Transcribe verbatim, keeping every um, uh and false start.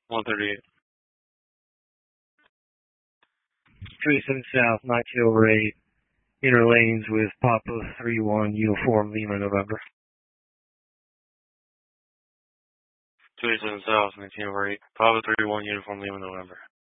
one thirty-eight. twenty-seven South, nineteen over eight. Inner lanes with Papa three one, Uniform Lima, November. twenty-seven South, nineteen over eight. Papa three one, Uniform Lima, November.